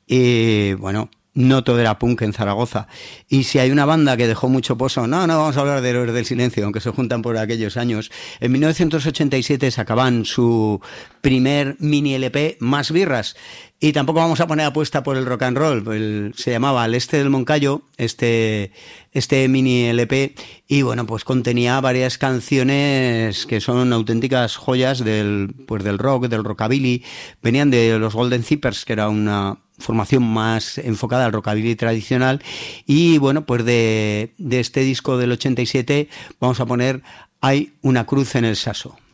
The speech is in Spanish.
Y bueno, no todo era punk en Zaragoza. Y si hay una banda que dejó mucho pozo, no vamos a hablar de Héroes del Silencio, aunque se juntan por aquellos años. En 1987 sacaban su primer mini LP, Más Birras. Y tampoco vamos a poner apuesta por el rock and roll. Se llamaba Al Este del Moncayo, este mini LP. Y bueno, pues contenía varias canciones que son auténticas joyas del rock, del rockabilly. Venían de los Golden Zippers, que era una formación más enfocada al rockabilly tradicional. Y bueno, pues de este disco del 87 vamos a poner Hay una cruz en el Saso.